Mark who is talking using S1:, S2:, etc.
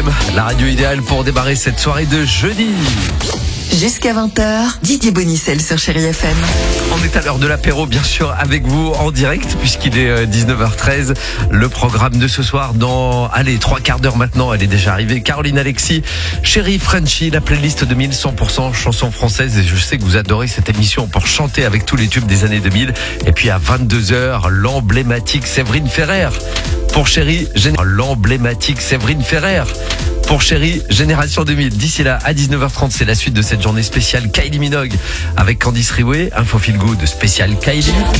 S1: FM, la radio idéale pour démarrer cette soirée de jeudi.
S2: Jusqu'à 20h, Didier Bonicel sur Chérie FM.
S1: On est à l'heure de l'apéro, bien sûr, avec vous en direct, puisqu'il est 19h13. Le programme de ce soir, dans, 3 quarts d'heure maintenant, elle est déjà arrivée. Caroline Alexis, Chérie Frenchy, la playlist 2000, 100% chansons françaises. Et je sais que vous adorez cette émission pour chanter avec tous les tubes des années 2000. Et puis à 22h, l'emblématique Séverine Ferrer. Pour Chérie, l'emblématique Séverine Ferrer. Pour Chérie, Génération 2000. D'ici là, à 19h30, c'est la suite de cette journée spéciale Kylie Minogue avec Candice Rioué. Info Feel Good spécial Kylie.